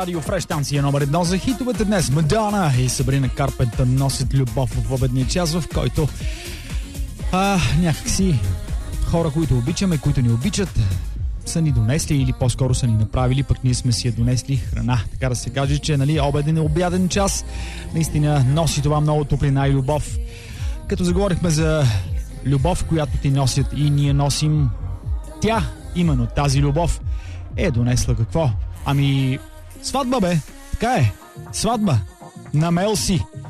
Радио Фреш, станция номер 1 за хитовете днес. Мадона и Сабрина Карпентър носят любов в обедния час, в който някакси хора, които обичаме, които ни обичат, са ни донесли или по-скоро са ни направили, пък ние сме си я донесли храна. Така да се каже, че обеден и обяден час наистина носи това много топлина и любов. Като заговорихме за любов, която ти носят и ние носим, тя, именно тази любов, е донесла какво? Ами, сватба бе, така е, сватба на Мелси.